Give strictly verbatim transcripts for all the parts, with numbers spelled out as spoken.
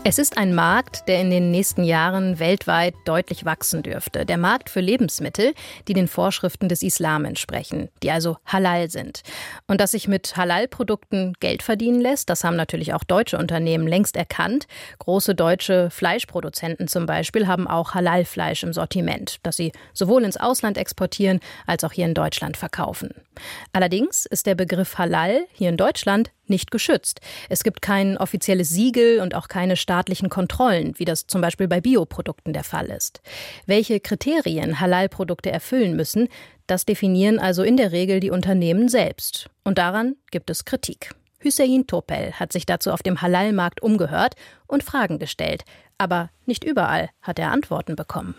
Es ist ein Markt, der in den nächsten Jahren weltweit deutlich wachsen dürfte. Der Markt für Lebensmittel, die den Vorschriften des Islam entsprechen, die also halal sind. Und dass sich mit Halal-Produkten Geld verdienen lässt, das haben natürlich auch deutsche Unternehmen längst erkannt. Große deutsche Fleischproduzenten zum Beispiel haben auch Halal-Fleisch im Sortiment, das sie sowohl ins Ausland exportieren als auch hier in Deutschland verkaufen. Allerdings ist der Begriff Halal hier in Deutschland nicht geschützt. Es gibt kein offizielles Siegel und auch keine staatlichen Kontrollen, wie das zum Beispiel bei Bioprodukten der Fall ist. Welche Kriterien Halal-Produkte erfüllen müssen, das definieren also in der Regel die Unternehmen selbst. Und daran gibt es Kritik. Hüseyin Topel hat sich dazu auf dem Halal-Markt umgehört und Fragen gestellt. Aber nicht überall hat er Antworten bekommen.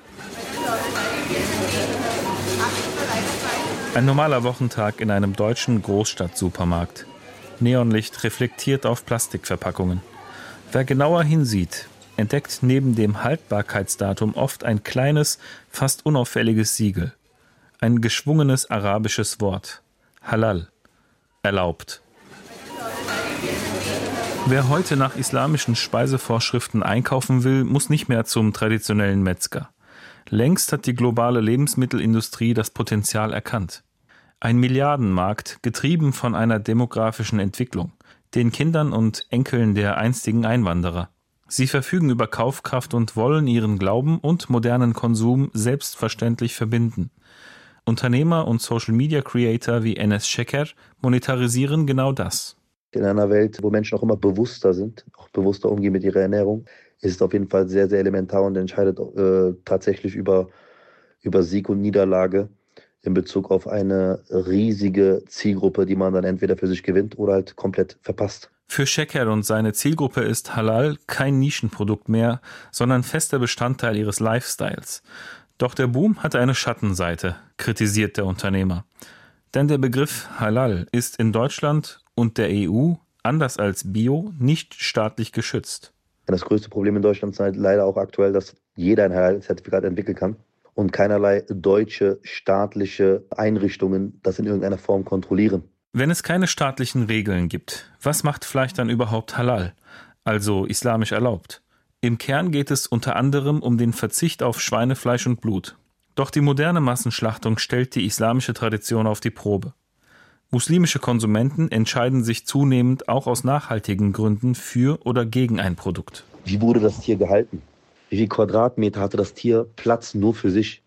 Ein normaler Wochentag in einem deutschen Großstadtsupermarkt. Neonlicht reflektiert auf Plastikverpackungen. Wer genauer hinsieht, entdeckt neben dem Haltbarkeitsdatum oft ein kleines, fast unauffälliges Siegel. Ein geschwungenes arabisches Wort. Halal. Erlaubt. Wer heute nach islamischen Speisevorschriften einkaufen will, muss nicht mehr zum traditionellen Metzger. Längst hat die globale Lebensmittelindustrie das Potenzial erkannt. Ein Milliardenmarkt, getrieben von einer demografischen Entwicklung, den Kindern und Enkeln der einstigen Einwanderer. Sie verfügen über Kaufkraft und wollen ihren Glauben und modernen Konsum selbstverständlich verbinden. Unternehmer und Social-Media-Creator wie Enes Şeker monetarisieren genau das. In einer Welt, wo Menschen auch immer bewusster sind, auch bewusster umgehen mit ihrer Ernährung, ist es auf jeden Fall sehr, sehr elementar und entscheidet äh, tatsächlich über, über Sieg und Niederlage in Bezug auf eine riesige Zielgruppe, die man dann entweder für sich gewinnt oder halt komplett verpasst. Für Şeker und seine Zielgruppe ist Halal kein Nischenprodukt mehr, sondern fester Bestandteil ihres Lifestyles. Doch der Boom hat eine Schattenseite, kritisiert der Unternehmer. Denn der Begriff Halal ist in Deutschland und der E U, anders als Bio, nicht staatlich geschützt. Das größte Problem in Deutschland ist halt leider auch aktuell, dass jeder ein Halal-Zertifikat entwickeln kann und keinerlei deutsche staatliche Einrichtungen das in irgendeiner Form kontrollieren. Wenn es keine staatlichen Regeln gibt, was macht Fleisch dann überhaupt halal, also islamisch erlaubt? Im Kern geht es unter anderem um den Verzicht auf Schweinefleisch und Blut. Doch die moderne Massenschlachtung stellt die islamische Tradition auf die Probe. Muslimische Konsumenten entscheiden sich zunehmend auch aus nachhaltigen Gründen für oder gegen ein Produkt. Wie wurde das Tier gehalten? Wie viel Quadratmeter hatte das Tier Platz nur für sich?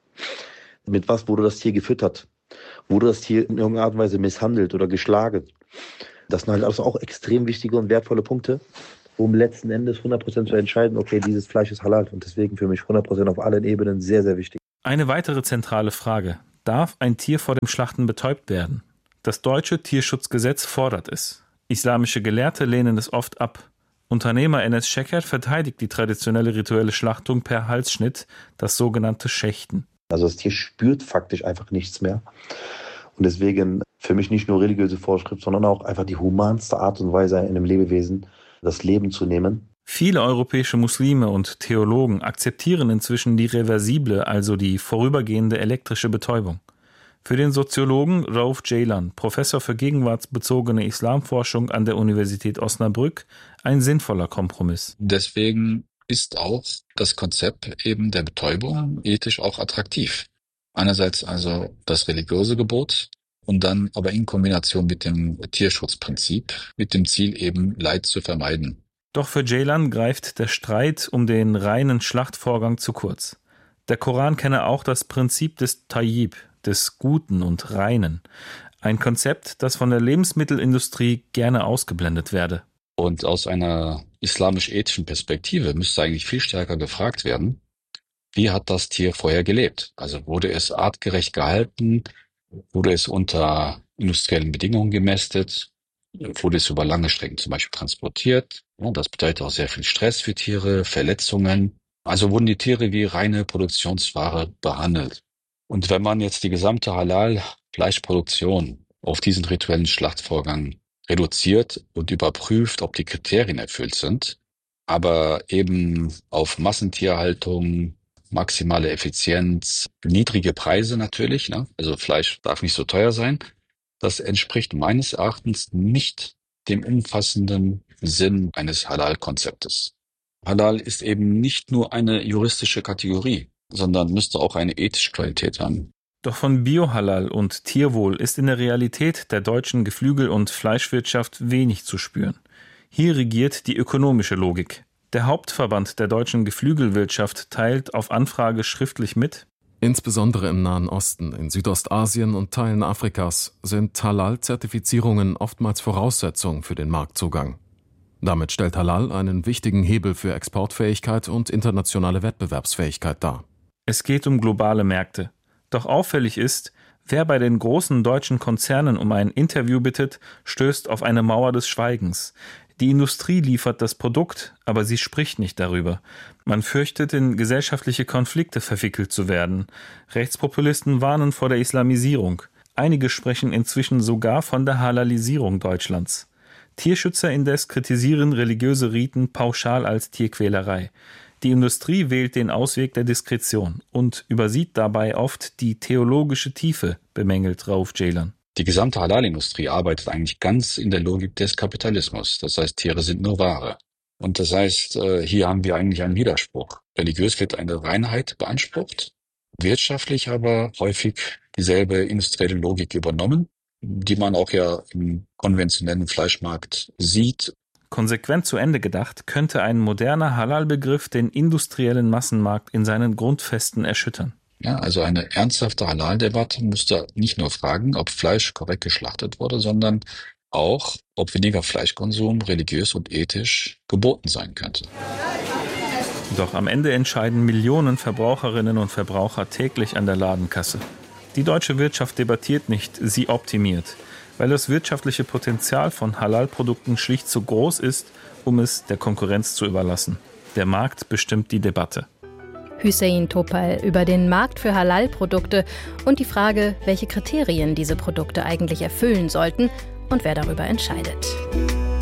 Mit was wurde das Tier gefüttert? Wurde das Tier in irgendeiner Art und Weise misshandelt oder geschlagen? Das sind halt also auch extrem wichtige und wertvolle Punkte, um letzten Endes hundert Prozent zu entscheiden, okay, dieses Fleisch ist halal und deswegen für mich hundert Prozent auf allen Ebenen sehr, sehr wichtig. Eine weitere zentrale Frage: Darf ein Tier vor dem Schlachten betäubt werden? Das deutsche Tierschutzgesetz fordert es. Islamische Gelehrte lehnen es oft ab. Unternehmer Enes Şeker verteidigt die traditionelle rituelle Schlachtung per Halsschnitt, das sogenannte Schächten. Also das Tier spürt faktisch einfach nichts mehr. Und deswegen für mich nicht nur religiöse Vorschrift, sondern auch einfach die humanste Art und Weise, einem Lebewesen das Leben zu nehmen. Viele europäische Muslime und Theologen akzeptieren inzwischen die reversible, also die vorübergehende elektrische Betäubung. Für den Soziologen Rauf Ceylan, Professor für gegenwartsbezogene Islamforschung an der Universität Osnabrück, ein sinnvoller Kompromiss. Deswegen ist auch das Konzept eben der Betäubung ethisch auch attraktiv. Einerseits also das religiöse Gebot und dann aber in Kombination mit dem Tierschutzprinzip, mit dem Ziel eben Leid zu vermeiden. Doch für Ceylan greift der Streit um den reinen Schlachtvorgang zu kurz. Der Koran kenne auch das Prinzip des Tayyib, des Guten und Reinen. Ein Konzept, das von der Lebensmittelindustrie gerne ausgeblendet werde. Und aus einer islamisch-ethischen Perspektive müsste eigentlich viel stärker gefragt werden, wie hat das Tier vorher gelebt? Also wurde es artgerecht gehalten? Wurde es unter industriellen Bedingungen gemästet? Wurde es über lange Strecken zum Beispiel transportiert? Ja, das bedeutet auch sehr viel Stress für Tiere, Verletzungen. Also wurden die Tiere wie reine Produktionsware behandelt. Und wenn man jetzt die gesamte Halal-Fleischproduktion auf diesen rituellen Schlachtvorgang reduziert und überprüft, ob die Kriterien erfüllt sind, aber eben auf Massentierhaltung, maximale Effizienz, niedrige Preise natürlich, ne? Also Fleisch darf nicht so teuer sein, das entspricht meines Erachtens nicht dem umfassenden Sinn eines Halal-Konzeptes. Halal ist eben nicht nur eine juristische Kategorie, sondern müsste auch eine ethische Qualität haben. Doch von Biohalal und Tierwohl ist in der Realität der deutschen Geflügel- und Fleischwirtschaft wenig zu spüren. Hier regiert die ökonomische Logik. Der Hauptverband der deutschen Geflügelwirtschaft teilt auf Anfrage schriftlich mit: Insbesondere im Nahen Osten, in Südostasien und Teilen Afrikas sind Halal-Zertifizierungen oftmals Voraussetzung für den Marktzugang. Damit stellt Halal einen wichtigen Hebel für Exportfähigkeit und internationale Wettbewerbsfähigkeit dar. Es geht um globale Märkte. Doch auffällig ist, wer bei den großen deutschen Konzernen um ein Interview bittet, stößt auf eine Mauer des Schweigens. Die Industrie liefert das Produkt, aber sie spricht nicht darüber. Man fürchtet, in gesellschaftliche Konflikte verwickelt zu werden. Rechtspopulisten warnen vor der Islamisierung. Einige sprechen inzwischen sogar von der Halalisierung Deutschlands. Tierschützer indes kritisieren religiöse Riten pauschal als Tierquälerei. Die Industrie wählt den Ausweg der Diskretion und übersieht dabei oft die theologische Tiefe, bemängelt Rauf Ceylan. Die gesamte Halal-Industrie arbeitet eigentlich ganz in der Logik des Kapitalismus. Das heißt, Tiere sind nur Ware. Und das heißt, hier haben wir eigentlich einen Widerspruch. Religiös wird eine Reinheit beansprucht, wirtschaftlich aber häufig dieselbe industrielle Logik übernommen, die man auch ja im konventionellen Fleischmarkt sieht. Konsequent zu Ende gedacht, könnte ein moderner Halal-Begriff den industriellen Massenmarkt in seinen Grundfesten erschüttern. Ja, also eine ernsthafte Halal-Debatte müsste nicht nur fragen, ob Fleisch korrekt geschlachtet wurde, sondern auch, ob weniger Fleischkonsum religiös und ethisch geboten sein könnte. Doch am Ende entscheiden Millionen Verbraucherinnen und Verbraucher täglich an der Ladenkasse. Die deutsche Wirtschaft debattiert nicht, sie optimiert, weil das wirtschaftliche Potenzial von Halal-Produkten schlicht zu groß ist, um es der Konkurrenz zu überlassen. Der Markt bestimmt die Debatte. Hüseyin Topal über den Markt für Halal-Produkte und die Frage, welche Kriterien diese Produkte eigentlich erfüllen sollten und wer darüber entscheidet.